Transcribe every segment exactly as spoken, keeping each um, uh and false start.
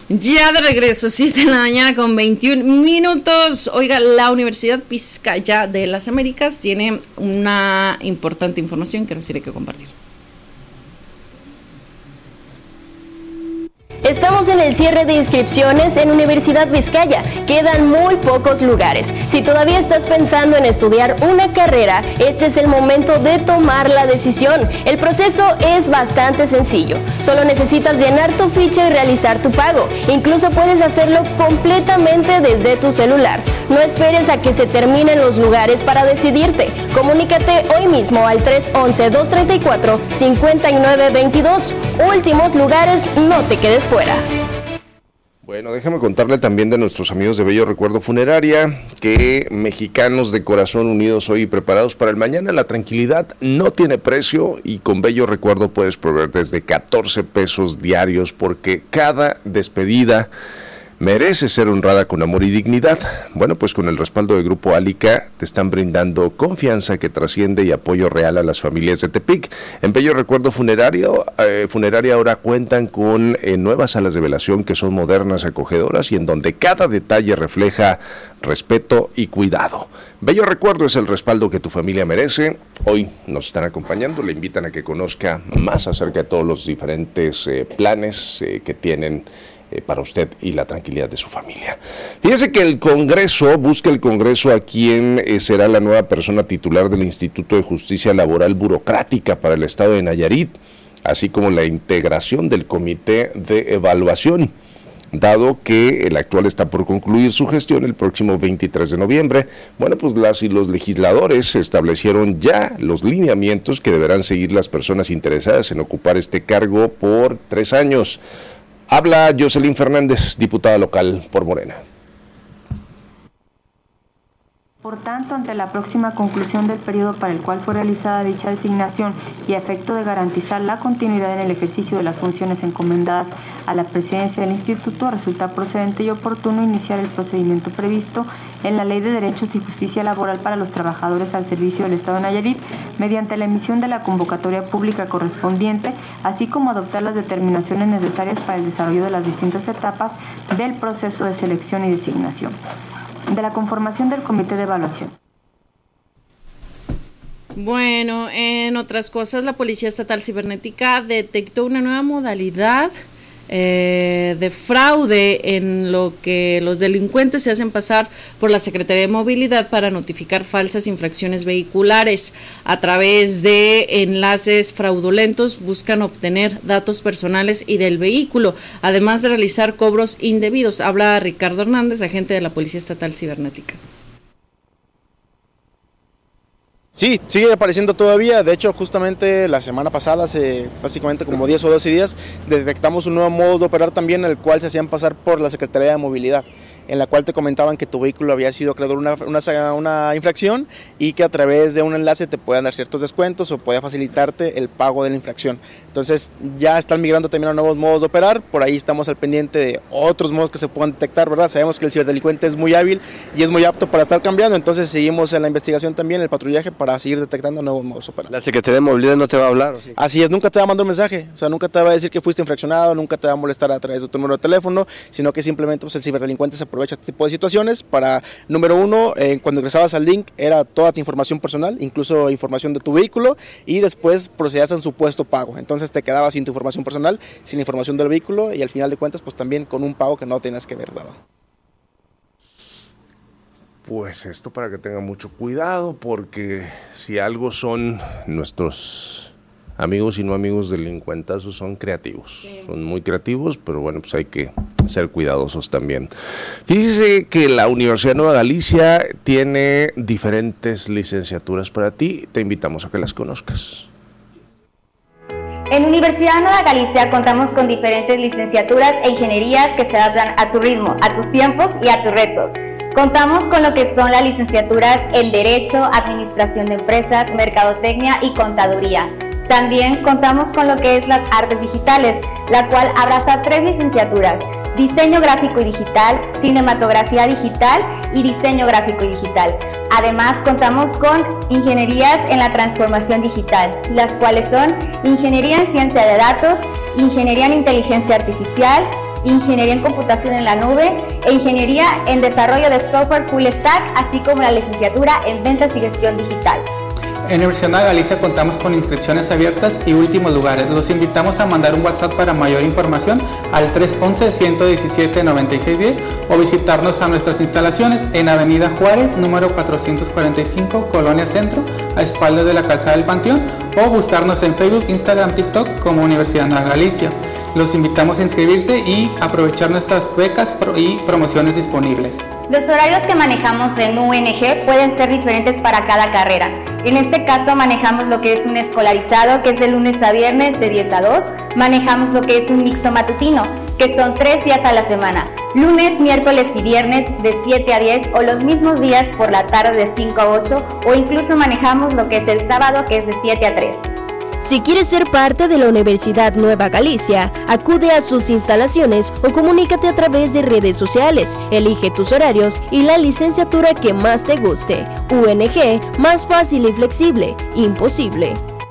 Ya de regreso, siete de la mañana con veintiún minutos. Oiga, la Universidad Vizcaya de las Américas tiene una importante información que nos tiene que compartir. Estamos en el cierre de inscripciones en Universidad Vizcaya. Quedan muy pocos lugares. Si todavía estás pensando en estudiar una carrera, este es el momento de tomar la decisión. El proceso es bastante sencillo. Solo necesitas llenar tu ficha y realizar tu pago. Incluso puedes hacerlo completamente desde tu celular. No esperes a que se terminen los lugares para decidirte. Comunícate hoy mismo al tres once, dos treinta y cuatro, cincuenta y nueve veintidós. Últimos lugares, no te quedes fuera. Bueno, déjame contarle también de nuestros amigos de Bello Recuerdo Funeraria, que mexicanos de corazón unidos hoy y preparados para el mañana. La tranquilidad no tiene precio y con Bello Recuerdo puedes proveer desde catorce pesos diarios, porque cada despedida merece ser honrada con amor y dignidad. Bueno, pues con el respaldo del Grupo Álica te están brindando confianza que trasciende y apoyo real a las familias de Tepic. En Bello Recuerdo Funerario, eh, Funeraria ahora cuentan con eh, nuevas salas de velación que son modernas, acogedoras y en donde cada detalle refleja respeto y cuidado. Bello Recuerdo es el respaldo que tu familia merece. Hoy nos están acompañando, le invitan a que conozca más acerca de todos los diferentes eh, planes eh, que tienen Eh, para usted y la tranquilidad de su familia. Fíjese que el Congreso, busca el Congreso a quien eh, será la nueva persona titular del Instituto de Justicia Laboral Burocrática para el Estado de Nayarit, así como la integración del Comité de Evaluación, dado que el actual está por concluir su gestión el próximo veintitrés de noviembre. Bueno, pues las y los legisladores establecieron ya los lineamientos que deberán seguir las personas interesadas en ocupar este cargo por tres años. Habla Jocelyn Fernández, diputada local por Morena. Por tanto, ante la próxima conclusión del periodo para el cual fue realizada dicha designación y a efecto de garantizar la continuidad en el ejercicio de las funciones encomendadas a la presidencia del Instituto, resulta procedente y oportuno iniciar el procedimiento previsto en la Ley de Derechos y Justicia Laboral para los trabajadores al servicio del Estado de Nayarit, mediante la emisión de la convocatoria pública correspondiente, así como adoptar las determinaciones necesarias para el desarrollo de las distintas etapas del proceso de selección y designación. De la conformación del Comité de Evaluación. Bueno, en otras cosas, la Policía Estatal Cibernética detectó una nueva modalidad Eh, de fraude en lo que los delincuentes se hacen pasar por la Secretaría de Movilidad para notificar falsas infracciones vehiculares. A través de enlaces fraudulentos buscan obtener datos personales y del vehículo, además de realizar cobros indebidos. Habla Ricardo Hernández, agente de la Policía Estatal Cibernética. Sí, sigue apareciendo todavía. De hecho, justamente la semana pasada, hace básicamente como diez o doce días, detectamos un nuevo modo de operar también, en el cual se hacían pasar por la Secretaría de Movilidad, en la cual te comentaban que tu vehículo había sido acreedor una, una, una infracción y que a través de un enlace te puedan dar ciertos descuentos o podía facilitarte el pago de la infracción. Entonces ya están migrando también a nuevos modos de operar. Por ahí estamos al pendiente de otros modos que se puedan detectar, ¿verdad? Sabemos que el ciberdelincuente es muy hábil y es muy apto para estar cambiando, entonces seguimos en la investigación también, el patrullaje, para seguir detectando nuevos modos de operar. ¿La Secretaría de Movilidad no te va a hablar? ¿O sí? Así es, nunca te va a mandar un mensaje, o sea, nunca te va a decir que fuiste infraccionado, nunca te va a molestar a través de tu número de teléfono, sino que simplemente pues, el ciberdelincuente se aprovecha este tipo de situaciones para, número uno, eh, cuando ingresabas al link era toda tu información personal, incluso información de tu vehículo, y después procedías a un supuesto pago. Entonces te quedabas sin tu información personal, sin información del vehículo y al final de cuentas pues también con un pago que no tenías que haber dado. Pues esto para que tengan mucho cuidado, porque si algo son nuestros amigos y no amigos delincuentazos, son creativos, sí. Son muy creativos, pero bueno, pues hay que ser cuidadosos también. Fíjese que la Universidad de Nueva Galicia tiene diferentes licenciaturas para ti, te invitamos a que las conozcas. En Universidad Nueva Galicia contamos con diferentes licenciaturas e ingenierías que se adaptan a tu ritmo, a tus tiempos y a tus retos. Contamos con lo que son las licenciaturas en Derecho, Administración de Empresas, Mercadotecnia y Contaduría. También contamos con lo que es las Artes Digitales, la cual abraza tres licenciaturas: Diseño Gráfico y Digital, Cinematografía Digital y Diseño Gráfico y Digital. Además, contamos con ingenierías en la transformación digital, las cuales son Ingeniería en Ciencia de Datos, Ingeniería en Inteligencia Artificial, Ingeniería en Computación en la Nube e Ingeniería en Desarrollo de Software Full Stack, así como la licenciatura en Ventas y Gestión Digital. En Universidad de Galicia contamos con inscripciones abiertas y últimos lugares. Los invitamos a mandar un WhatsApp para mayor información al tres once, ciento diecisiete, noventa y seis diez o visitarnos a nuestras instalaciones en Avenida Juárez, número cuatrocientos cuarenta y cinco, Colonia Centro, a espaldas de la Calzada del Panteón, o buscarnos en Facebook, Instagram, TikTok como Universidad de Galicia. Los invitamos a inscribirse y aprovechar nuestras becas y promociones disponibles. Los horarios que manejamos en U N G pueden ser diferentes para cada carrera. En este caso manejamos lo que es un escolarizado, que es de lunes a viernes de diez a dos. Manejamos lo que es un mixto matutino, que son tres días a la semana. Lunes, miércoles y viernes de siete a diez, o los mismos días por la tarde de cinco a ocho, o incluso manejamos lo que es el sábado, que es de siete a tres. Si quieres ser parte de la Universidad Nueva Galicia, acude a sus instalaciones o comunícate a través de redes sociales. Elige tus horarios y la licenciatura que más te guste. U N G, más fácil y flexible. Imposible.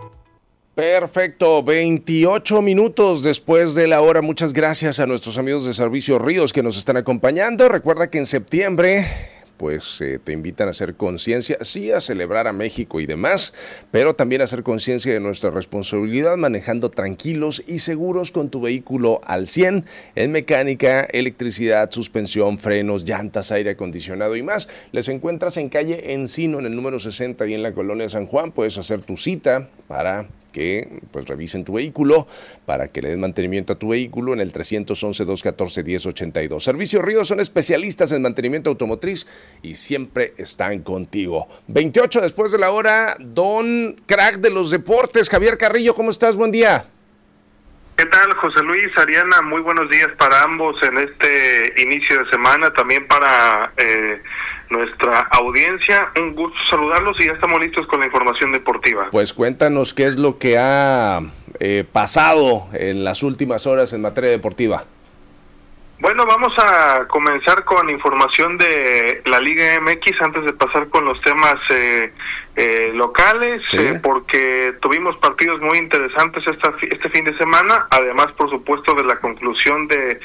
Perfecto, veintiocho minutos después de la hora. Muchas gracias a nuestros amigos de Servicios Ríos que nos están acompañando. Recuerda que en septiembre pues eh, te invitan a hacer conciencia, sí, a celebrar a México y demás, pero también a hacer conciencia de nuestra responsabilidad manejando tranquilos y seguros con tu vehículo al cien en mecánica, electricidad, suspensión, frenos, llantas, aire acondicionado y más. Les encuentras en calle Encino, en el número sesenta y en la colonia San Juan. Puedes hacer tu cita para que pues revisen tu vehículo, para que le den mantenimiento a tu vehículo en el tres once, dos catorce, diez ochenta y dos. Servicios Ríos son especialistas en mantenimiento automotriz y siempre están contigo. veintiocho después de la hora, don crack de los deportes, Javier Carrillo, ¿cómo estás? Buen día. ¿Qué tal, José Luis, Ariana? Muy buenos días para ambos en este inicio de semana, también para eh, nuestra audiencia. Un gusto saludarlos y ya estamos listos con la información deportiva. Pues cuéntanos qué es lo que ha eh, pasado en las últimas horas en materia deportiva. Bueno, vamos a comenzar con información de la Liga M X antes de pasar con los temas eh, eh, locales, sí. eh, porque tuvimos partidos muy interesantes esta, este fin de semana, además, por supuesto, de la conclusión de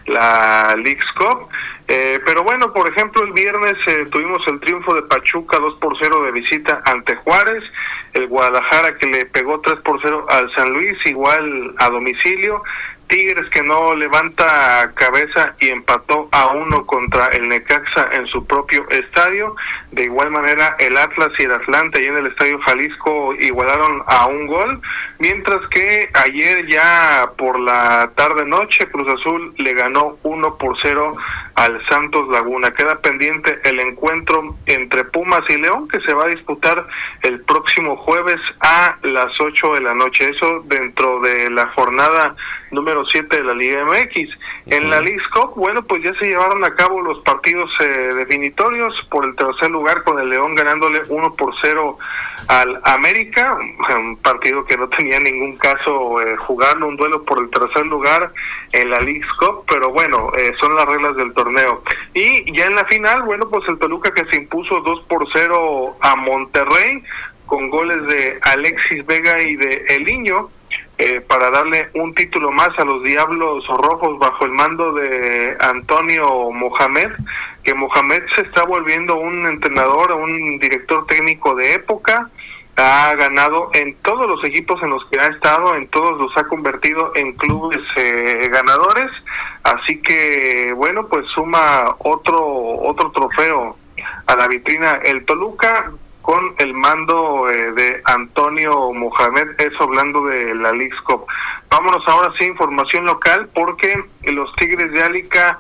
la Leagues Cup. Eh, pero bueno, por ejemplo, el viernes eh, tuvimos el triunfo de Pachuca dos por cero de visita ante Juárez, el Guadalajara que le pegó tres por cero al San Luis, igual a domicilio, Tigres que no levanta cabeza y empató a uno contra el Necaxa en su propio estadio. De igual manera el Atlas y el Atlante y en el Estadio Jalisco igualaron a un gol, mientras que ayer ya por la tarde-noche Cruz Azul le ganó uno por cero al Santos Laguna. Queda pendiente el encuentro entre Pumas y León, que se va a disputar el próximo jueves a las ocho de la noche, eso dentro de la jornada número siete de la Liga M X. En la Leagues Cup, bueno, pues ya se llevaron a cabo los partidos eh, definitorios por el tercer lugar, con el León ganándole uno por cero al América, un partido que no tenía ningún caso eh, jugarlo, un duelo por el tercer lugar en la Leagues Cup, pero bueno, eh, son las reglas del torneo. Y ya en la final, bueno, pues el Toluca que se impuso dos por cero a Monterrey, con goles de Alexis Vega y de Eliño, Eh, para darle un título más a los Diablos Rojos bajo el mando de Antonio Mohamed, que Mohamed se está volviendo un entrenador, un director técnico de época. Ha ganado en todos los equipos en los que ha estado, en todos los ha convertido en clubes eh, ganadores, así que bueno, pues suma otro otro trofeo a la vitrina el Toluca con el mando eh, de Antonio Mohamed, eso hablando de la Leagues Cup. Vámonos ahora sí, información local, porque los Tigres de Álica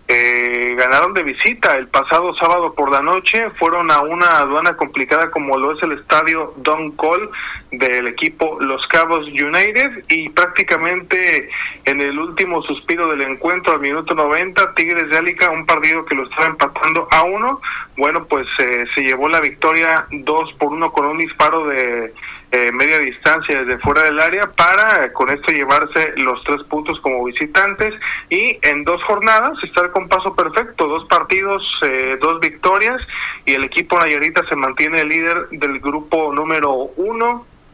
eh, ganaron de visita el pasado sábado por la noche, fueron a una aduana complicada como lo es el estadio Don Cole del equipo Los Cabos United, y prácticamente en el último suspiro del encuentro, al minuto noventa, Tigres de Álica, un partido que lo estaba empatando a uno, bueno, pues eh, se llevó la victoria dos por uno con un disparo de eh, media distancia desde fuera del área para eh, con esto llevarse los tres puntos como visitantes, y en dos jornadas estar con paso perfecto, dos partidos, eh, dos victorias, y el equipo Nayarita se mantiene líder del grupo número uno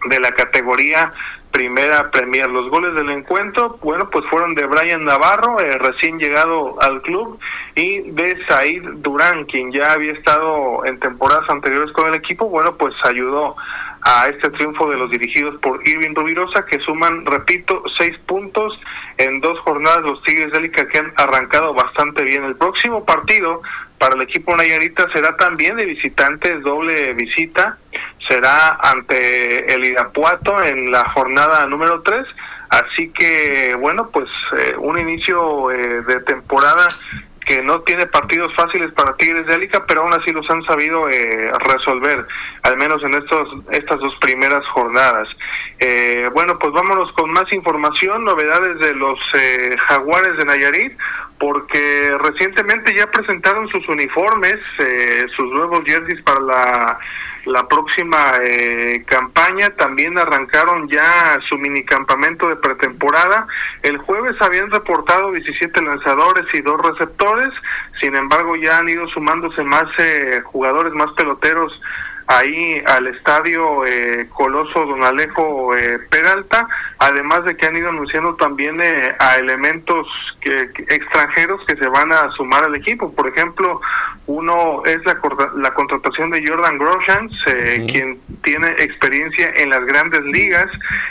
de la categoría Primera Premier. Los goles del encuentro, bueno, pues fueron de Brian Navarro, eh, recién llegado al club, y de Said Durán, quien ya había estado en temporadas anteriores con el equipo. Bueno, pues ayudó a este triunfo de los dirigidos por Irving Rubirosa, que suman, repito, seis puntos en dos jornadas los Tigres del Ica, que han arrancado bastante bien. El próximo partido para el equipo nayarita será también de visitantes, doble visita, será ante el Irapuato en la jornada número tres, así que bueno, pues eh, un inicio eh, de temporada que no tiene partidos fáciles para Tigres de Alica, pero aún así los han sabido eh, resolver, al menos en estos estas dos primeras jornadas. Eh, bueno, pues vámonos con más información, novedades de los eh, Jaguares de Nayarit, porque recientemente ya presentaron sus uniformes, eh, sus nuevos jerseys para la la próxima eh, campaña. También arrancaron ya su minicampamento de pretemporada. El jueves habían reportado diecisiete lanzadores y dos receptores, sin embargo ya han ido sumándose más eh, jugadores, más peloteros ahí al estadio eh, Coloso Don Alejo eh, Peralta, además de que han ido anunciando también eh, a elementos que, que, extranjeros que se van a sumar al equipo. Por ejemplo, uno es la, la contratación de Jordan Groshans, eh, sí. quien tiene experiencia en las grandes ligas,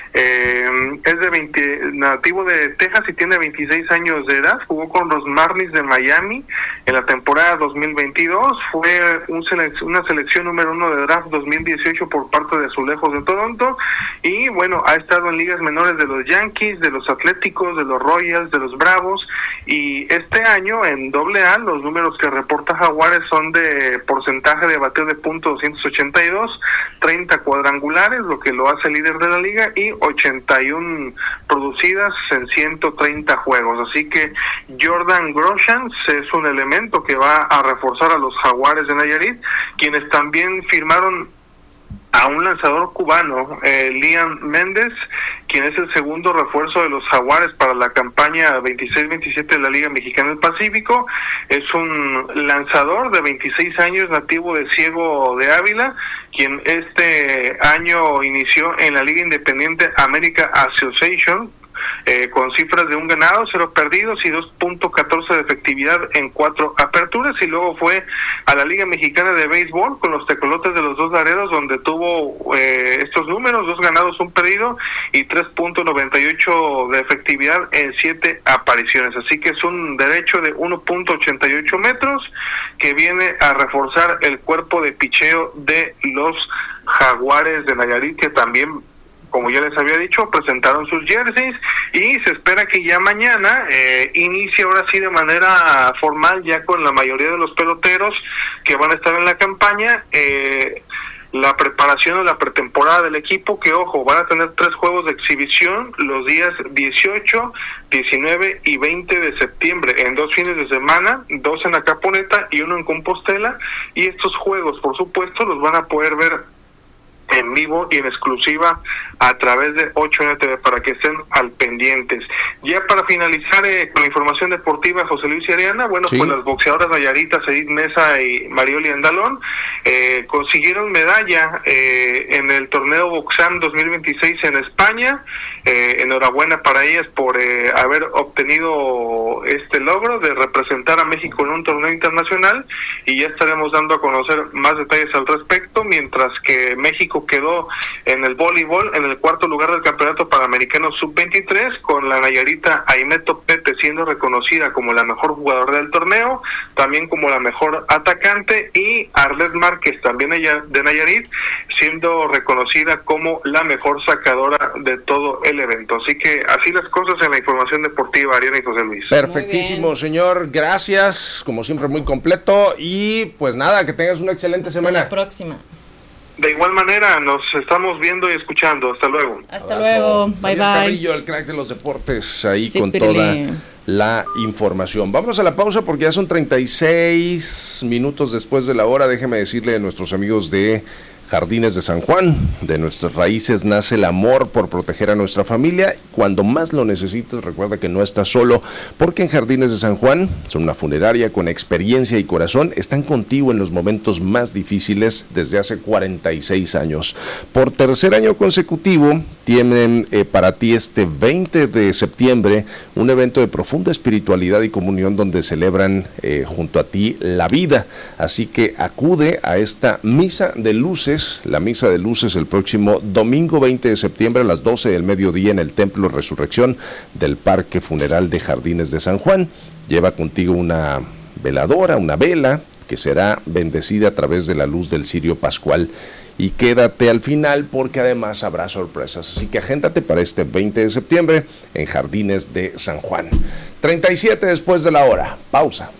eh, es de veinte, nativo de Texas y tiene veintiséis años de edad, jugó con los Marlins de Miami en la temporada dos mil veintidós, fue un selec- una selección número uno de draft dos mil dieciocho por parte de Azulejos de Toronto, y bueno, ha estado en ligas menores de los Yankees, de los Atléticos, de los Royals, de los Bravos, y este año en doble A los números que reporta Jaguares son de porcentaje de bateo de punto doscientos ochenta y dos, treinta cuadrangulares, lo que lo hace líder de la liga, y ochenta y uno producidas en ciento treinta juegos. Así que Jordan Groshans es un elemento que va a reforzar a los Jaguares de Nayarit, quienes también firmaron a un lanzador cubano, eh, Liam Méndez, quien es el segundo refuerzo de los Jaguares para la campaña veintiséis veintisiete de la Liga Mexicana del Pacífico. Es un lanzador de veintiséis años, nativo de Ciego de Ávila, quien este año inició en la Liga Independiente America Association, Eh, con cifras de un ganado, cero perdidos y dos punto catorce de efectividad en cuatro aperturas, y luego fue a la Liga Mexicana de Béisbol con los Tecolotes de los Dos Laredos, donde tuvo eh, estos números, dos ganados, un perdido y tres punto noventa y ocho de efectividad en siete apariciones. Así que es un derecho de uno punto ochenta y ocho metros que viene a reforzar el cuerpo de picheo de los Jaguares de Nayarit, que también, como ya les había dicho, presentaron sus jerseys, y se espera que ya mañana eh, inicie ahora sí de manera formal, ya con la mayoría de los peloteros que van a estar en la campaña, eh, la preparación o la pretemporada del equipo, que ojo, van a tener tres juegos de exhibición los días dieciocho, diecinueve y veinte de septiembre, en dos fines de semana, dos en Acaponeta y uno en Compostela, y estos juegos, por supuesto, los van a poder ver en vivo y en exclusiva a través de ocho N T V, para que estén al pendientes. Ya para finalizar eh, con la información deportiva, José Luis y Ariana, bueno, sí. pues las boxeadoras nayaritas Edith Mesa y Marioli Andalón eh, consiguieron medalla eh, en el torneo Boxam dos mil veintiséis en España. Eh, enhorabuena para ellas por eh, haber obtenido este logro de representar a México en un torneo internacional, y ya estaremos dando a conocer más detalles al respecto, mientras que México quedó en el voleibol en el cuarto lugar del Campeonato Panamericano sub veintitrés, con la nayarita Aimeto Pete siendo reconocida como la mejor jugadora del torneo, también como la mejor atacante, y Arlet Márquez, también ella de Nayarit, siendo reconocida como la mejor sacadora de todo el evento. Así que así las cosas en la información deportiva, Ariana y José Luis. Perfectísimo, señor, gracias, como siempre muy completo, y pues nada, que tengas una excelente semana. Hasta la próxima. De igual manera, nos estamos viendo y escuchando. Hasta luego. Hasta Abrazo. Luego. Bye, bye. Carrillo, el crack de los deportes, ahí sí, con pirili. Toda la información. Vamos a la pausa porque ya son treinta y seis minutos después de la hora. Déjeme decirle a nuestros amigos de Jardines de San Juan, de nuestras raíces nace el amor por proteger a nuestra familia. Cuando más lo necesites, recuerda que no estás solo, porque en Jardines de San Juan son una funeraria con experiencia y corazón. Están contigo en los momentos más difíciles desde hace cuarenta y seis años. Por tercer año consecutivo, tienen eh, para ti este veinte de septiembre un evento de profunda espiritualidad y comunión donde celebran eh, junto a ti la vida. Así que acude a esta misa de luces. La misa de luces el próximo domingo veinte de septiembre a las doce del mediodía en el Templo Resurrección del Parque Funeral de Jardines de San Juan. Lleva contigo una veladora, una vela, que será bendecida a través de la luz del cirio pascual. Y quédate al final porque además habrá sorpresas. Así que agéndate para este veinte de septiembre en Jardines de San Juan. treinta y siete después de la hora. Pausa.